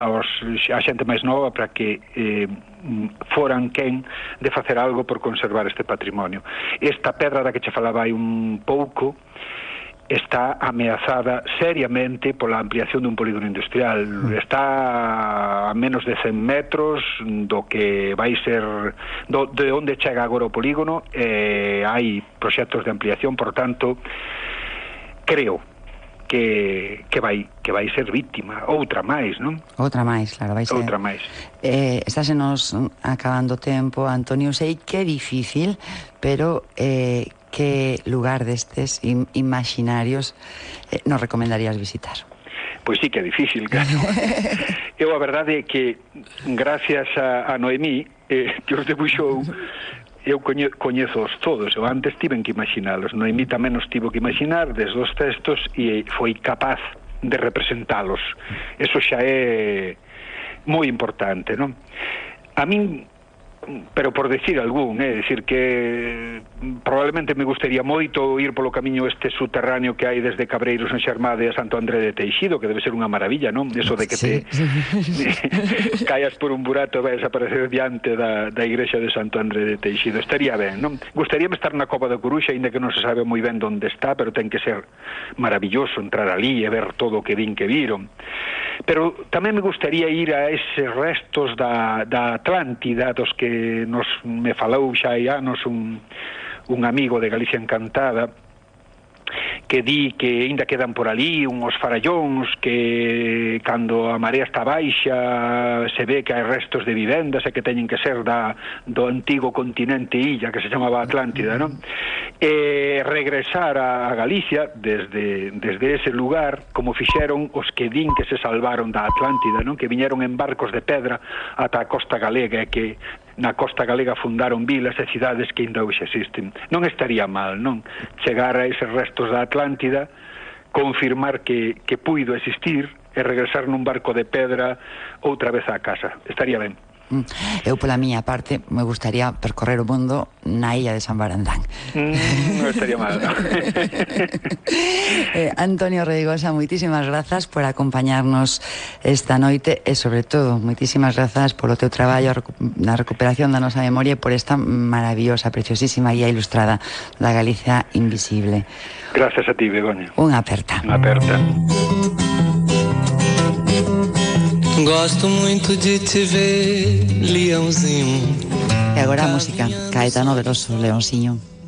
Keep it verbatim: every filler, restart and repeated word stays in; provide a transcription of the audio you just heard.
aos, a xente máis nova para que eh, foran quen de facer algo por conservar este patrimonio. Esta pedra da que che falaba hai un pouco está ameazada seriamente pola ampliación dun polígono industrial. Está a menos de cen metros do que vai ser do, de onde chega agora o polígono. Eh, hai proxectos de ampliación, por tanto creo que, que vai que vai ser víctima, outra máis, non? Outra máis, claro, vai ser. Outra máis. Eh, estáse nos acabando o tempo, Antonio, sei que é difícil, pero eh, que lugar destes im imaginarios eh, nos recomendarías visitar? Pois sí que é difícil, claro. Eu a verdade é que gracias a, a Noemí eh, que os debuxou, eu coñe, coñezoos todos. Eu antes tiven que imaginalos. Noemí tamén os tivo que imaginar desde os textos e foi capaz de representalos. Eso xa é moi importante, non? A min, pero por decir algún, é dicir que probablemente me gustaría moito ir polo camiño este subterráneo que hai desde Cabreiros en Xermade a Santo André de Teixido, que debe ser unha maravilla, non? Eso de que sí, te sí. Caias por un burato e vais a aparecer diante da, da igrexa de Santo André de Teixido. Estaría ben, non? Gustaríame estar na Cova da Coruxa, ainda que non se sabe moi ben onde está, pero ten que ser maravilloso entrar ali e ver todo o que din que viron. Pero tamén me gustaría ir a eses restos da, da Atlántida, dos que nos me falou xa hai anos un, un amigo de Galicia Encantada, que di que ainda quedan por ali uns farallóns que cando a marea está baixa se ve que hai restos de vivendas e que teñen que ser da, do antigo continente illa que se chamaba Atlántida, non? E regresar a Galicia desde, desde ese lugar como fixeron os que din que se salvaron da Atlántida, non? Que viñeron en barcos de pedra ata a costa galega e que na costa galega fundaron vilas e cidades que ainda hoxe existen. Non estaría mal, non? Chegar a eses restos da Atlántida, confirmar que, que puido existir e regresar nun barco de pedra outra vez á casa. Estaría ben. Eu, pola miña parte, me gustaría percorrer o mundo na illa de San Barandán. Mm, non estaría mal, non? eh, Antonio Reigosa, moitísimas grazas por acompañarnos esta noite e, sobre todo, moitísimas grazas polo teu traballo na recuperación da nosa memoria e por esta maravillosa, preciosísima guía ilustrada da Galicia invisible. Gracias a ti, Begoña. Unha aperta. Unha aperta. Gosto muito de te ver, Leãozinho. E agora a música, Caetano Veloso, Leoncinho.